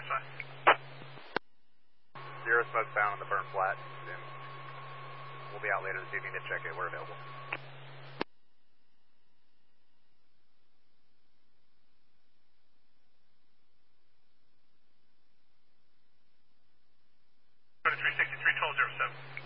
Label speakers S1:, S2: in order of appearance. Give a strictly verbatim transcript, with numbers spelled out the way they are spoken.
S1: verify.
S2: Zero smoke bound on the burn flat. And we'll be out later this evening to check it. We're available.
S1: three sixty-three, twelve oh seven.